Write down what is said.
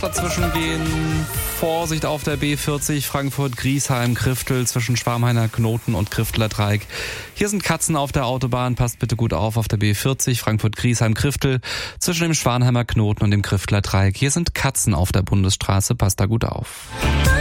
dazwischen gehen. Vorsicht auf der B40 Frankfurt-Griesheim-Kriftel zwischen Schwarmhainer Knoten und Krifteler Dreieck. Hier sind Katzen auf der Autobahn. Passt bitte gut auf der B40 Frankfurt-Griesheim-Kriftel zwischen dem Schwanheimer Knoten und dem Krifteler Dreieck. Hier sind Katzen auf der Bundesstraße. Passt da gut auf.